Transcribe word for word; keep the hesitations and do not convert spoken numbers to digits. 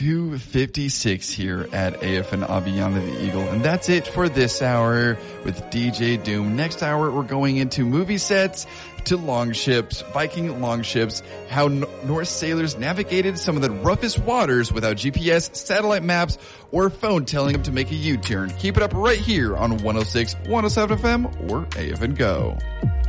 two fifty-six here at A F N Aviana the Eagle. And that's it for this hour with D J Doom. Next hour, we're going into movie sets, to longships, Viking longships, how N- Norse sailors navigated some of the roughest waters without G P S, satellite maps, or a phone telling them to make a U-turn. Keep it up right here on one oh six, one oh seven F M or A F N Go.